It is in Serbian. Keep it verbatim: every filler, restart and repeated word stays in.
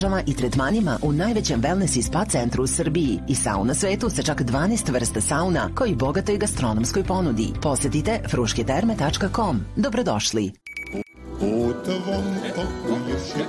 i tretmanima u najvećem wellness i spa centru u Srbiji i sauna svetu sa čak dvanaest vrsta sauna koji bogatoj gastronomskoj ponudi. Posetite frušketerme tačka com. Dobrodošli. U tvom oku još je